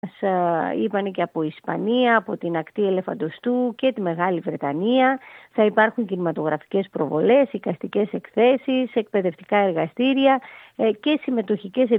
είπανε και από Ισπανία, από την ακτή Ελεφαντοστού και τη Μεγάλη Βρετανία. Θα υπάρχουν κινηματογραφικές προβολές, εικαστικές εκθέσεις, εκπαιδευτικά εργαστήρια και συμμετοχικές